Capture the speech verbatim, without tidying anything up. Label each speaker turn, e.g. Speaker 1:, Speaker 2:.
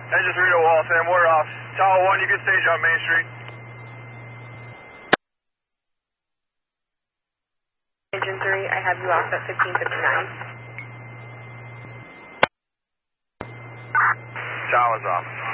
Speaker 1: Engine three to wall, Sam, we're off. Tower one, you can stage on Main Street.
Speaker 2: Engine three, I have you off at fifteen fifty-nine.
Speaker 1: Tower's off.